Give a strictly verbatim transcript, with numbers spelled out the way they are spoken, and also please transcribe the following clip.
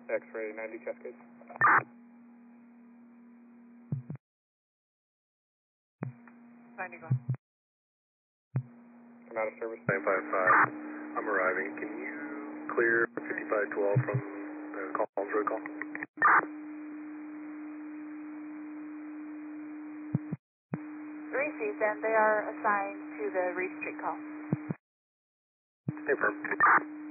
X-ray ninety Cascade. ninety go. I'm out of service. nine five five. I'm arriving. Can you clear fifty-five twelve from the Collins Road call? Received, and they are assigned to the Reed Street call. Hey, firm.